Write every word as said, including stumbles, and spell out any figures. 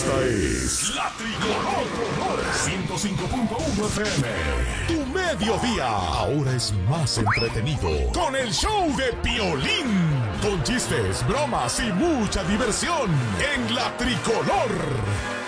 Esta es La Tricolor ciento cinco punto uno F M. Tu mediodía ahora es más entretenido con el show de Piolín. Con chistes, bromas y mucha diversión en La Tricolor.